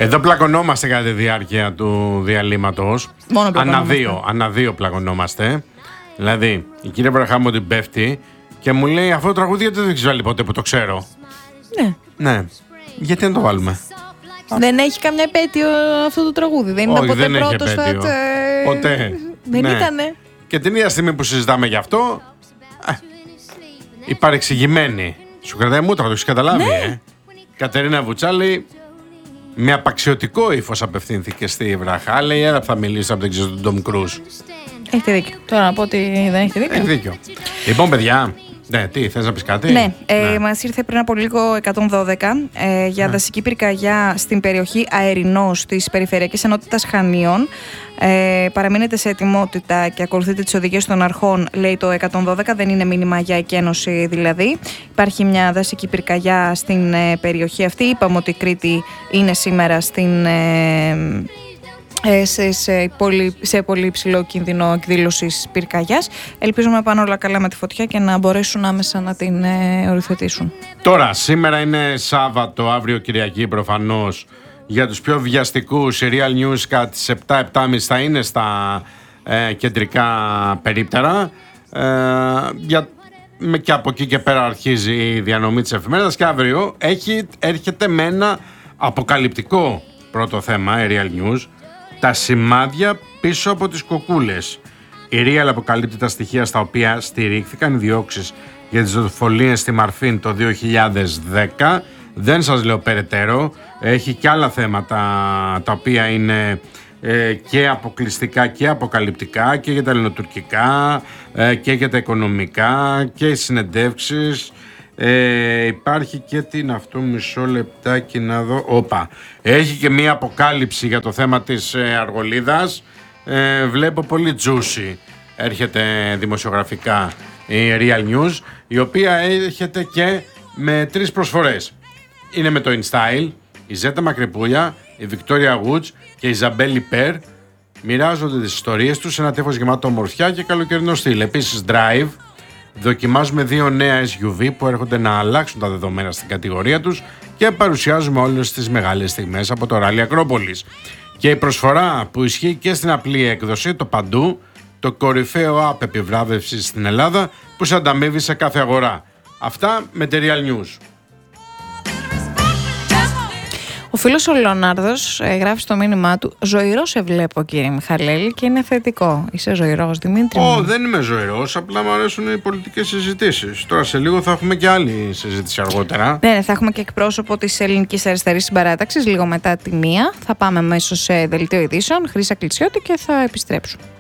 Εδώ πλακωνόμαστε κατά τη διάρκεια του διαλύματος. Μόνο πλακωνόμαστε. Ανά δύο πλακωνόμαστε. Δηλαδή, η κυρία Βραχάμοντη πέφτει και μου λέει αυτό το τραγούδι γιατί δεν έχεις βάλει ποτέ που το ξέρω. Ναι. Γιατί να το βάλουμε. Δεν έχει καμιά επέτειο αυτό το τραγούδι. Δεν ήταν ποτέ πρώτο στο. Ποτέ. Δεν ήτανε. Και την ίδια στιγμή που συζητάμε γι' αυτό, η παρεξηγημένη. Σου κρατάει μούτρα, το έχεις καταλάβει, Κατερίνα Βουτσάλη, με απαξιωτικό ύφος απευθύνθηκε στη Βραχά. Λέει, έλα θα μιλήσει από τον Ντομ Κρούζ. Έχετε δίκιο. Τώρα να πω ότι δεν έχετε δίκιο. Έχει δίκιο. Λοιπόν, παιδιά, τι, θες να πεις κάτι? Ναι, μας ήρθε πριν από λίγο 112 για δασική πυρκαγιά στην περιοχή Αερινός της Περιφερειακής Ενότητας Χανίων. Παραμείνετε σε ετοιμότητα και ακολουθείτε τις οδηγίες των αρχών, λέει το 112, δεν είναι μήνυμα για εκένωση δηλαδή. Υπάρχει μια δασική πυρκαγιά στην περιοχή αυτή. Είπαμε ότι η Κρήτη είναι σήμερα σε πολύ υψηλό κίνδυνο εκδήλωσης πυρκαγιάς. Ελπίζουμε να πάνε όλα καλά με τη φωτιά και να μπορέσουν άμεσα να την οριοθετήσουν. Τώρα, σήμερα είναι Σάββατο, αύριο Κυριακή προφανώς. Για τους πιο βιαστικούς, η Real News κατά τις 7-7.30 θα είναι στα κεντρικά περίπτερα. Και από εκεί και πέρα αρχίζει η διανομή της εφημερίδας και αύριο έρχεται με ένα αποκαλυπτικό πρώτο θέμα, η Real News. Τα σημάδια πίσω από τις κοκούλες. Η Real αποκαλύπτει τα στοιχεία στα οποία στηρίχθηκαν οι διώξεις για τις δολοφονίες στη Μαρφίν το 2010. Δεν σας λέω περαιτέρω. Έχει και άλλα θέματα τα οποία είναι και αποκλειστικά και αποκαλυπτικά και για τα ελληνοτουρκικά και για τα οικονομικά και οι συνεντεύξεις. Υπάρχει και την αυτό, μισό λεπτάκι να δω. Έχει και μία αποκάλυψη για το θέμα της Αργολίδας. Βλέπω πολύ juicy. Έρχεται δημοσιογραφικά η Real News, η οποία έρχεται και με 3 προσφορές. Είναι με το InStyle, η Ζέτα Μακρυπούλια, η Βικτόρια Woods και η Ζαμπέλη Περ. Μοιράζονται τις ιστορίες τους σε ένα τεύχος γεμάτο ομορφιά και καλοκαιρινό στυλ. Επίσης Drive. Δοκιμάζουμε 2 νέα SUV που έρχονται να αλλάξουν τα δεδομένα στην κατηγορία τους και παρουσιάζουμε όλες τις μεγάλες στιγμές από το Ράλι Ακρόπολης. Και η προσφορά που ισχύει και στην απλή έκδοση, το Παντού, το κορυφαίο app επιβράβευσης στην Ελλάδα που σε ανταμείβει σε κάθε αγορά. Αυτά με τη Real News. Ο φίλος ο Λεωνάρδος γράφει στο μήνυμά του: ζωηρό σε βλέπω, κύριε Μιχαλέλη, και είναι θετικό. Είσαι ζωηρός, Δημήτρη? Δεν είμαι ζωηρός, απλά μου αρέσουν οι πολιτικές συζητήσεις. Τώρα σε λίγο θα έχουμε και άλλη συζήτηση αργότερα. Ναι, θα έχουμε και εκπρόσωπο της Ελληνικής Αριστερής Συμπαράταξης λίγο μετά τη 1. Θα πάμε αμέσως σε δελτίο ειδήσεων, Χρύσα Κλητσιώτη, και θα επιστρέψουμε.